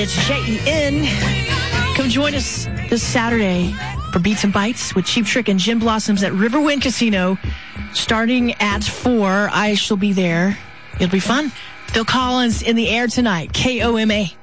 It's J-E-N. Come join us this Saturday for Beats and Bites with Cheap Trick and Gin Blossoms at Riverwind Casino starting at 4. I shall be there. It'll be fun. Phil Collins in the air tonight. KOMA.